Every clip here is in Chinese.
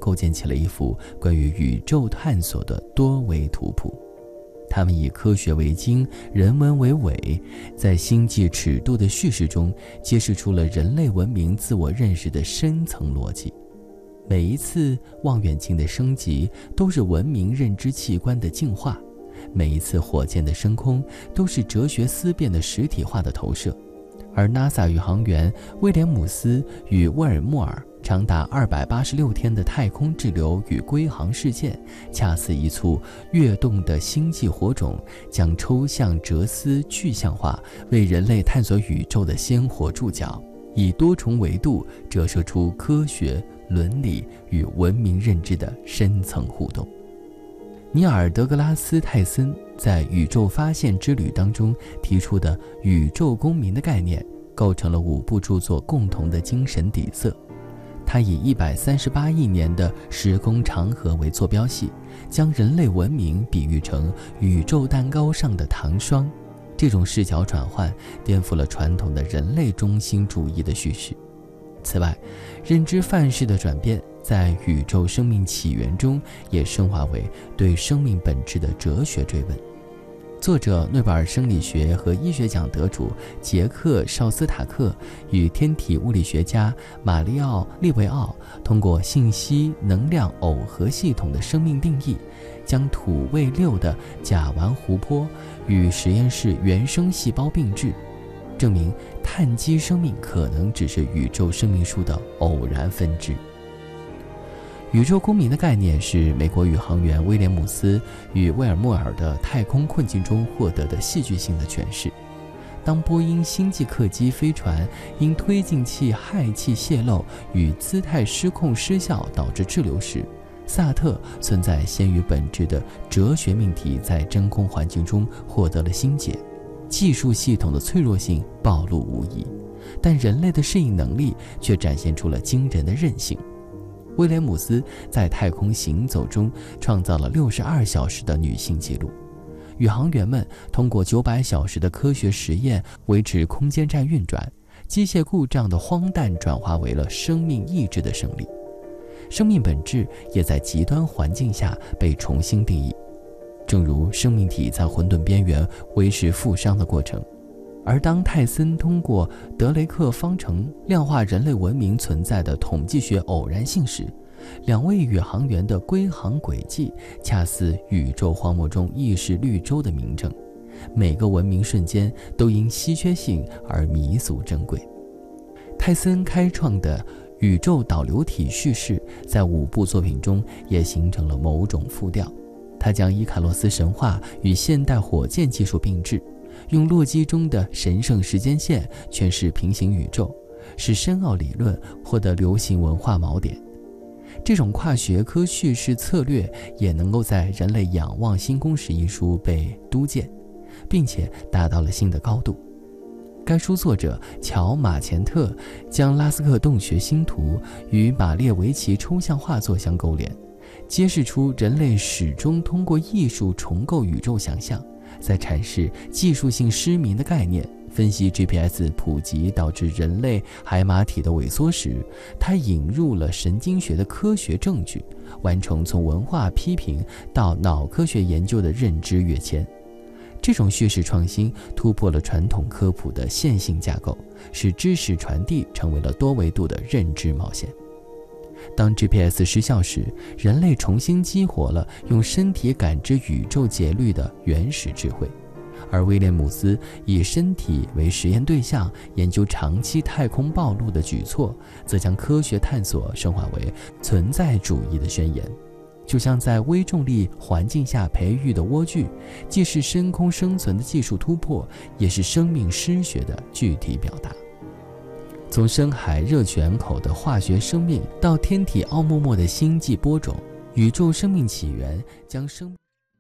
构建起了一幅关于宇宙探索的多维图谱。他们以科学为经，人文为纬，在星际尺度的叙事中揭示出了人类文明自我认识的深层逻辑。每一次望远镜的升级都是文明认知器官的进化，每一次火箭的升空都是哲学思辨的实体化的投射。而 NASA 宇航员威廉姆斯与沃尔默尔长达286天的太空滞留与归航事件，恰似一簇跃动的星际火种，将抽象哲思具象化，为人类探索宇宙的鲜活注脚，以多重维度折射出科学、伦理与文明认知的深层互动。尼尔·德格拉斯·泰森在《宇宙发现之旅》当中提出的宇宙公民的概念，构成了5部著作共同的精神底色。他以138亿年的时空长河为坐标系，将人类文明比喻成宇宙蛋糕上的糖霜。这种视角转换颠覆了传统的人类中心主义的叙事。此外，认知范式的转变在宇宙生命起源中也升华为对生命本质的哲学追问。作者诺贝尔生理学和医学奖得主杰克·绍斯塔克与天体物理学家马里奥·利维奥通过信息能量耦合系统的生命定义，将土卫6的甲烷湖泊与实验室原生细胞并置，证明碳基生命可能只是宇宙生命树的偶然分支。宇宙公民的概念是美国宇航员威廉姆斯与威尔默尔的太空困境中获得的戏剧性的诠释。当波音星际客机飞船因推进器氦气泄漏与姿态失控失效导致滞留时，萨特存在先于本质的哲学命题在真空环境中获得了新解。技术系统的脆弱性暴露无遗，但人类的适应能力却展现出了惊人的韧性。威廉姆斯在太空行走中创造了62小时的女性纪录。宇航员们通过900小时的科学实验维持空间站运转，机械故障的荒诞转化为了生命意志的胜利。生命本质也在极端环境下被重新定义，正如生命体在混沌边缘维持负伤的过程。而当泰森通过德雷克方程量化人类文明存在的统计学偶然性时，2位宇航员的归航轨迹恰似宇宙荒漠中意识绿洲的明证，每个文明瞬间都因稀缺性而弥足珍贵。泰森开创的宇宙导流体叙事在5部作品中也形成了某种复调。他将伊卡洛斯神话与现代火箭技术并置，用洛基中的神圣时间线诠释平行宇宙，使深奥理论获得流行文化锚点。这种跨学科叙事策略也能够在《人类仰望星空时》一书被督建，并且达到了新的高度。该书作者乔·马钱特将拉斯克洞穴星图与马列维奇抽象画作相勾连，揭示出人类始终通过艺术重构宇宙想象。在阐释技术性失明的概念，分析 GPS 普及导致人类海马体的萎缩时，他引入了神经学的科学证据，完成从文化批评到脑科学研究的认知跃迁。这种叙事创新突破了传统科普的线性架构，使知识传递成为了多维度的认知冒险。当 GPS 失效时，人类重新激活了用身体感知宇宙节律的原始智慧，而威廉姆斯以身体为实验对象研究长期太空暴露的举措，则将科学探索升华为存在主义的宣言。就像在微重力环境下培育的莴苣，既是深空生存的技术突破，也是生命诗学的具体表达。从深海热泉口的化学生命到天体奥默默的星际播种，宇宙生命起源将生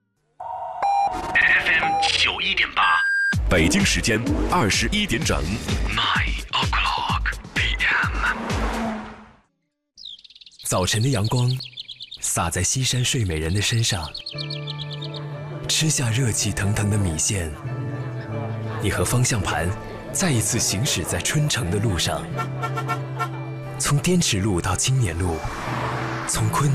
FM91.8，北京时间21点整 ，9 o'clock p.m。早晨的阳光洒在西山睡美人的身上，吃下热气腾腾的米线，你和方向盘再一次行驶在春城的路上，从滇池路到青年路，从昆